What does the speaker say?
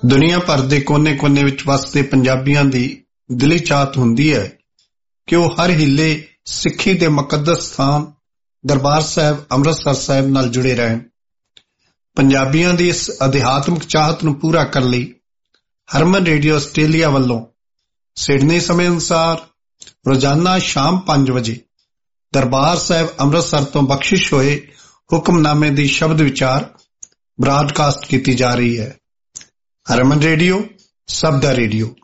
ਦੁਨੀਆ ਭਰ ਦੇ ਕੋਨੇ-ਕੋਨੇ ਵਿੱਚ ਵਸਦੇ ਪੰਜਾਬੀਆਂ ਦੀ ਦਿਲੀ ਚਾਹਤ ਹੁੰਦੀ ਹੈ ਕਿ ਉਹ ਹਰ ਹੀਲੇ ਸਿੱਖੀ ਦੇ ਮੁਕੱਦਸ ਸਥਾਨ ਦਰਬਾਰ ਸਾਹਿਬ ਅੰਮ੍ਰਿਤਸਰ ਸਾਹਿਬ ਨਾਲ ਜੁੜੇ ਰਹਿਣ। ਪੰਜਾਬੀਆਂ ਦੀ ਇਸ ਅਧਿਆਤਮਿਕ ਚਾਹਤ ਨੂੰ ਪੂਰਾ ਕਰਨ ਲਈ ਹਰਮਨ ਰੇਡੀਓ ਆਸਟ੍ਰੇਲੀਆ ਵੱਲੋਂ ਸਿਡਨੀ ਸਮੇਂ ਅਨੁਸਾਰ ਰੋਜ਼ਾਨਾ ਸ਼ਾਮ 5 ਵਜੇ ਦਰਬਾਰ ਸਾਹਿਬ ਅੰਮ੍ਰਿਤਸਰ ਤੋਂ ਬਖਸ਼ਿਸ਼ ਹੋਏ ਹੁਕਮਨਾਮੇ ਦੀ ਸ਼ਬਦ ਵਿਚਾਰ ਬ੍ਰਾਡਕਾਸਟ ਕੀਤੀ ਜਾ ਰਹੀ ਹੈ। ਹਰਮਨ ਰੇਡੀਓ, ਸਭ ਦਾ ਰੇਡੀਓ।